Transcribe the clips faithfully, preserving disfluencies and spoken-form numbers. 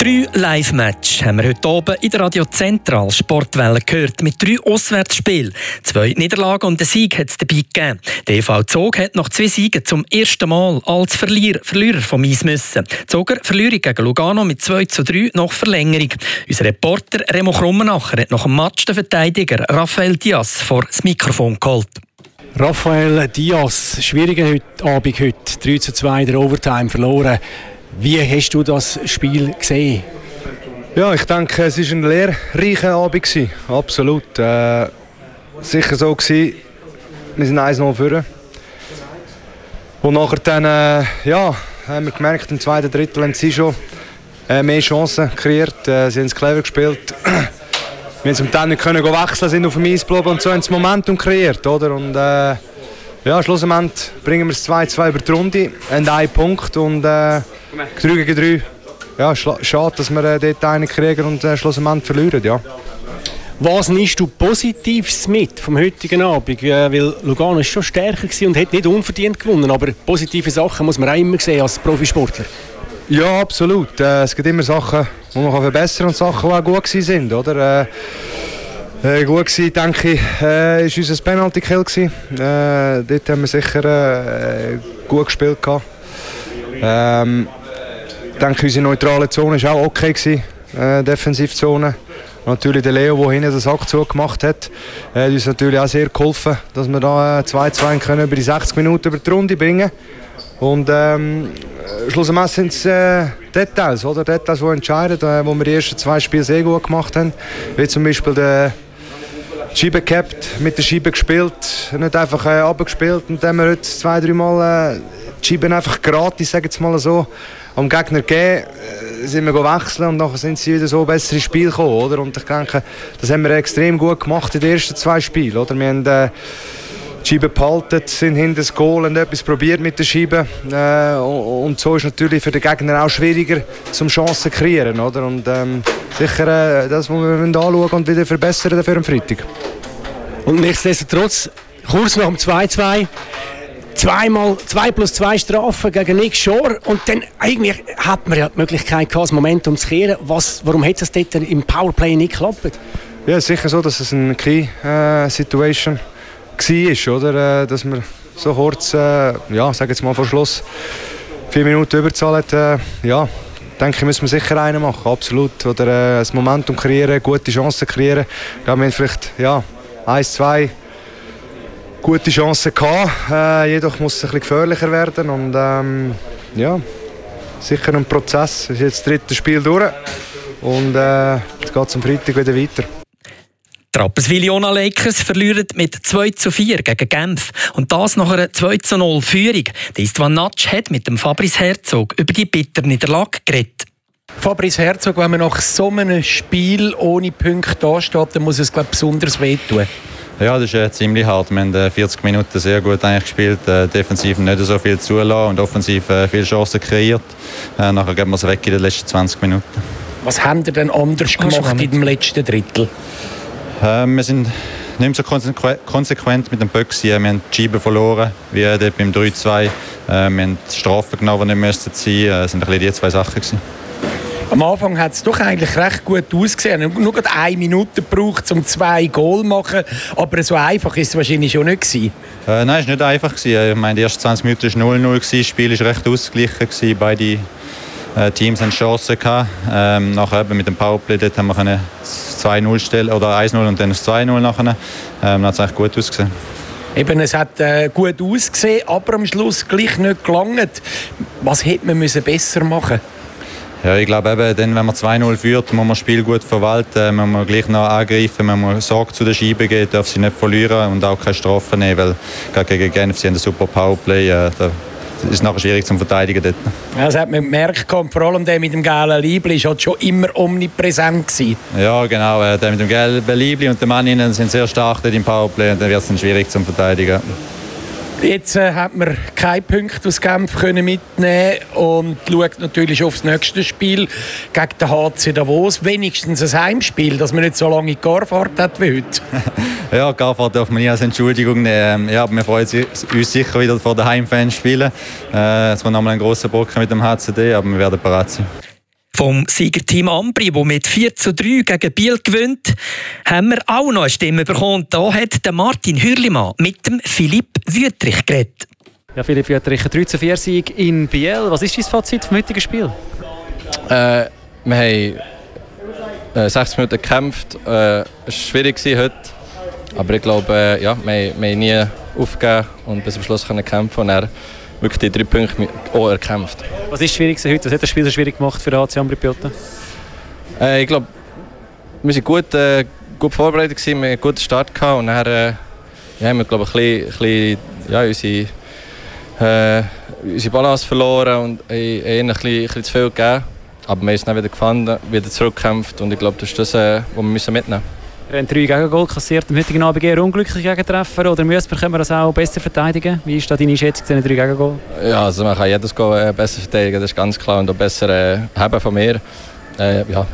Drei Live-Matches haben wir heute oben in der Radio Zentral Sportwelle gehört, mit drei Auswärtsspielen. Zwei Niederlagen und einen Sieg hat es dabei gegeben. Der E V Zug hat nach zwei Siegen zum ersten Mal als Verlierer, Verlierer vom Eis müssen. Zoger Verlierer gegen Lugano mit zwei zu drei nach Verlängerung. Unser Reporter Remo Krummenacher hat nach dem Match den Verteidiger Rafael Diaz vor das Mikrofon geholt. Rafael Diaz, schwieriger Abend heute, drei zu zwei der Overtime verloren. Wie hast du das Spiel gesehen? Ja, ich denke, es war ein lehrreicher Abend. Absolut. Äh, sicher so gewesen. Wir sind eins null vorne. Und nachher dann, äh, ja, haben wir gemerkt, im zweiten Drittel haben sie schon äh, mehr Chancen kreiert. Äh, sie haben es clever gespielt. Wir haben zum Teil nicht können wechseln, sind auf dem Eis geblieben und so haben sie Momentum kreiert, oder? Und äh, ja, schlussendlich bringen wir es zwei zu zwei über die Runde, haben einen Punkt und äh, drei gegen drei. Ja, schade, dass wir äh, dort einen kriegen und äh, schlussendlich verlieren, ja. Was nimmst du Positives mit vom heutigen Abend? Äh, weil Lugano war schon stärker und hat nicht unverdient gewonnen, aber positive Sachen muss man auch immer sehen als Profisportler. Ja, absolut. Äh, es gibt immer Sachen, die man verbessern kann und Sachen, die auch gut waren. Oder? Äh, äh, gut gewesen, denke ich, äh, ist unser Penalty-Kill. Äh, dort haben wir sicher äh, gut gespielt. Ähm, ich denke, unsere neutrale Zone war auch okay gewesen, äh, Defensivzone. Natürlich der Leo, der hinten den Sack zugemacht hat, hat uns natürlich auch sehr geholfen, dass wir da zwei zu zwei können über die sechzig Minuten über die Runde bringen. Und ähm, schlussendlich sind es äh, Details, oder? Details, die entscheiden, äh, wo wir die ersten zwei Spiele sehr gut gemacht haben. Wie zum Beispiel der Scheibe gehabt, mit der Scheibe gespielt, nicht einfach äh, runtergespielt. Und dann haben wir heute zwei, drei Mal äh, die Scheiben einfach gratis, sagen wir mal so, am Gegner gegeben, äh, sind wir wechseln und dann sind sie wieder so besser ins Spiel gekommen, oder? Und ich denke, das haben wir extrem gut gemacht in den ersten zwei Spielen, oder? Wir haben äh, die Scheibe behalten, sind hinter das Goal und etwas probiert mit der Scheibe. Äh, und, und so ist natürlich für den Gegner auch schwieriger, zum Chancen zu kreieren, oder? Und ähm, sicher äh, das, was wir anschauen und wieder verbessern für den Freitag. Und nichtsdestotrotz, kurz nach dem zwei zu zwei, zweimal zwei plus zwei Strafen gegen Nick Shore und dann irgendwie hat man ja die Möglichkeit gehabt, das Momentum zu kehren. Was, warum hat es dort im Powerplay nicht geklappt? Ja, es ist sicher so, dass es eine Key-Situation war, oder? Dass wir so kurz, äh, ja, sag jetzt mal vor Schluss, vier Minuten Überzahl hat. Äh, ja, denke ich, müssen wir sicher einen machen, absolut. Oder äh, das Momentum kreieren, gute Chancen kreieren. Ich glaube, wir haben vielleicht ja, eins, zwei gute Chancen gehabt. Äh, jedoch muss es ein bisschen gefährlicher werden. Und ähm, ja, sicher ein Prozess. Es ist jetzt das dritte Spiel durch. Und äh, jetzt geht es am Freitag wieder weiter. Die Rapperswil-Jona Lakers verlieren mit zwei zu vier gegen Genf. Und das nach einer zwei zu null Führung. Der Istvan Natsch hat mit dem Fabrice Herzog über die bittere Niederlage geredet. Fabrice Herzog, wenn man nach so einem Spiel ohne Punkte dasteht, dann muss es, glaube ich, besonders wehtun. Ja, das ist äh, ziemlich hart. Wir haben äh, vierzig Minuten sehr gut eigentlich gespielt, äh, defensiv nicht so viel zulassen und offensiv äh, viele Chancen kreiert. Äh, nachher geben wir es weg in den letzten zwanzig Minuten. Was haben ihr denn anders gemacht in dem letzten Drittel? Äh, wir sind nicht mehr so konsequent mit dem Böck. Wir haben die Scheibe verloren, wie dort beim drei zu zwei. Äh, wir haben die Strafen genommen, die nicht müssten sein. Das sind ein bisschen die zwei Sachen gewesen. Am Anfang hat es doch eigentlich recht gut ausgesehen. Nur gerade eine Minute gebraucht, um zwei Goal zu machen. Aber so einfach war es wahrscheinlich schon nicht gewesen. Äh, nein, es war nicht einfach. Ich meine, die ersten zwanzig Minuten war null null. Das Spiel war recht ausgeglichen. Beide äh, Teams hatten Chancen gehabt. Ähm, nachher eben mit dem Powerplay dort haben wir zwei null stellen oder eins null und dann zwei null nachher. Ähm, dann hat es eigentlich gut ausgesehen. Eben, es hat äh, gut ausgesehen, aber am Schluss gleich nicht gelangt. Was hätte man müssen besser machen? Ja, ich glaube, eben, dann, wenn man zwei null führt, muss man das Spiel gut verwalten, man muss gleich noch angreifen, man muss Sorge zu der Scheibe geben, darf sie nicht verlieren und auch keine Strafen nehmen, weil gerade gegen Genf sie haben ein super Powerplay. Äh, da ist es nachher schwierig zum Verteidigen dort. Ja, das hat man gemerkt, vor allem der mit dem gelben Liebli war schon immer omnipräsent gewesen. Ja, genau, der mit dem gelben Liebli und der Mann innen sind sehr stark dort im Powerplay und dann wird es dann schwierig zum Verteidigen. Jetzt äh, hat man keine Punkte aus Genf können mitnehmen und schaut natürlich aufs nächste Spiel gegen den H C Davos. Wenigstens ein Heimspiel, dass man nicht so lange Garfahrt hat wie heute. Ja, Garfahrt darf man nie als Entschuldigung nehmen. Ja, wir freuen uns sicher wieder vor den Heimfans spielen. Äh, es war nochmal ein grosser Brocken mit dem H C D, aber wir werden bereit sein. Vom Siegerteam Ambri, das mit vier zu drei gegen Biel gewinnt, haben wir auch noch eine Stimme bekommen. Da hat der Martin Hürlimann mit dem Philipp Wüttrich geredet. Ja, Philipp Wüttrich, ein drei zu vier Sieg in Biel. Was ist dein Fazit vom heutigen Spiel? Äh, wir haben äh, sechzig Minuten gekämpft. Äh, es war schwierig heute. Aber ich glaube, äh, ja, wir, wir haben nie aufgegeben und bis zum Schluss können kämpfen und er wirklich die drei Punkte auch erkämpft. Was ist schwierig heute? Was hat das Spiel so schwierig gemacht für den H C Ambri Piotta? Äh, ich glaube, wir waren gut, äh, gut vorbereitet, gewesen, wir hatten einen guten Start gehabt und dann äh, ja, haben wir glaube ich, ein bisschen, ein bisschen, ja, unsere, äh, unsere Balance verloren und ihnen ein bisschen, ein bisschen zu viel gegeben. Aber wir haben es dann wieder gefunden, wieder zurückgekämpft und ich glaube, das ist das, äh, was wir müssen mitnehmen müssen. Wir haben drei Gegengol kassiert am heutigen Abend, eher unglückliche Gegentreffer oder müssen wir das auch besser verteidigen? Wie ist da deine Schätzung zu den drei Gegengol? Ja, also man kann jedes Goal äh, besser verteidigen, das ist ganz klar und auch besser äh, haben von mir. Äh, ja,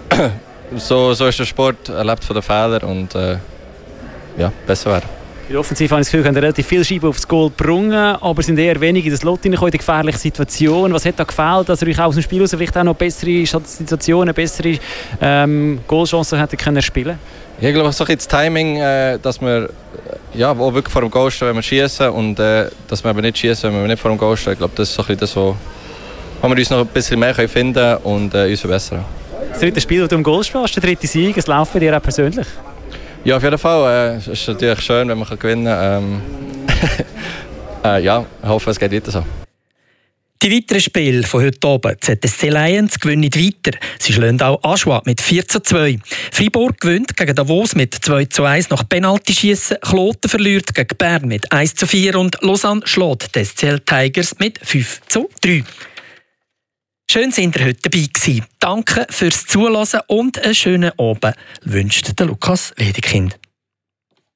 so, so ist der Sport, er lebt von den Fehlern und äh, ja, besser werden. In der Offensive habe ich das Gefühl, haben relativ viele Scheiben aufs Goal gebrungen, aber sind eher wenig in das Lot hineingekommen, in die gefährliche Situation. Was hat da gefehlt, dass ihr euch aus dem Spiel heraus vielleicht auch noch bessere Situationen, bessere ähm, Goalchancen hätte können spielen? Ja, ich glaube, es ist so das Timing, äh, dass wir ja, auch wirklich vor dem Goal stehen, wenn wir schießen und äh, dass wir aber nicht schießen, wenn wir nicht vor dem Goal stehen. Ich glaube, das ist so ein das, wo, wo wir uns noch ein bisschen mehr finden können und äh, uns verbessern. Das dritte Spiel, das du im Goal spielst, der dritte Sieg, es läuft bei dir auch persönlich? Ja, auf jeden Fall. Äh, es ist natürlich schön, wenn man gewinnen kann. Ähm, äh, ja, ich hoffe, es geht weiter so. Die weiteren Spiele von heute Abend. Z S C Lions gewinnen weiter. Sie schlagen auch Aschua mit vier zu zwei. Fribourg gewinnt gegen Davos mit zwei zu eins nach Penaltyschiessen. Kloten verliert gegen Bern mit eins zu vier und Lausanne schlägt die S C L Tigers mit fünf zu drei. Schön sind ihr heute dabei gewesen. Danke fürs Zuhören und einen schönen Abend wünscht der Lukas Wedekind.